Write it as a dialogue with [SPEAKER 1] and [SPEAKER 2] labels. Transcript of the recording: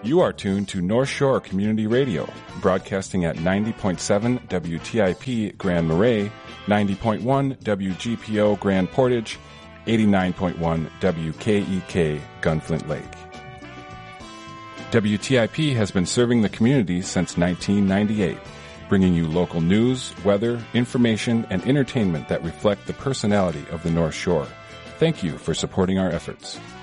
[SPEAKER 1] You are tuned to North Shore Community Radio, broadcasting at 90.7 WTIP Grand Marais, 90.1 WGPO Grand Portage, 89.1 WKEK Gunflint Lake. WTIP has been serving the community since 1998, bringing you local news, weather, information, and entertainment that reflect the personality of the North Shore. Thank you for supporting our efforts.